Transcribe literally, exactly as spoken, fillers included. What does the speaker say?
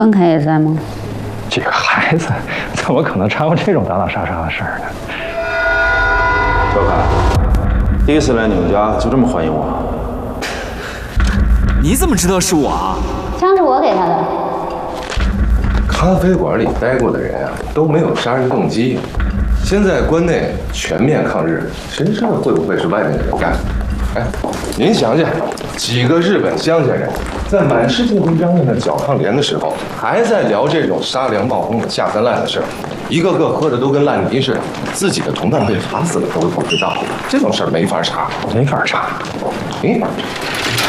文凯也在吗？ 几个孩子怎么可能掺和这种打打杀杀的事儿呢？ 小凯，第一次来你们家就这么欢迎我？ 你怎么知道是我啊？ 枪是我给他的。 咖啡馆里待过的人啊，都没有杀人动机。现在关内全面抗日，谁知道会不会是外面的人干？哎，您想想，几个日本乡下人在满世界都嚷嚷着剿抗联的时候，还在聊这种杀良冒充的下三滥的事儿，一个个喝的都跟烂泥似的，自己的同伴被罚死了都不知道，这种事儿没法查， 没法查。 哎，